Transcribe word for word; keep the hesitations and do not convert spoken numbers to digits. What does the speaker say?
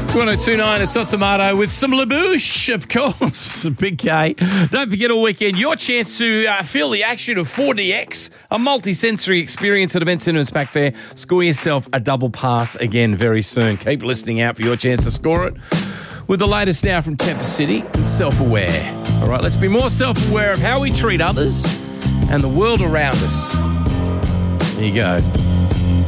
one oh two point nine, it's Hot Tomato with some Labouche, of course. Big K. Don't forget all weekend, your chance to uh, feel the action of four D X, a multi-sensory experience at Event Cinemas Pack Fair. Score yourself a double pass again very soon. Keep listening out for your chance to score it. With the latest now from Tempest City and Self-Aware. All right, let's be more self-aware of how we treat others and the world around us. There you go.